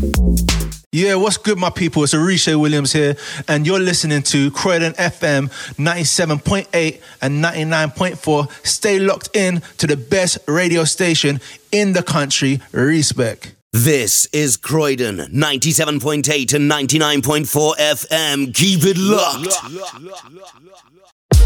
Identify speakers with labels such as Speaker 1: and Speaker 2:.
Speaker 1: Yeah, what's good, my people? It's Arisha Williams here, and you're listening to Croydon FM 97.8 and 99.4. Stay locked in to the best radio station in the country. Respect.
Speaker 2: This is Croydon 97.8 and 99.4 FM. Keep it locked.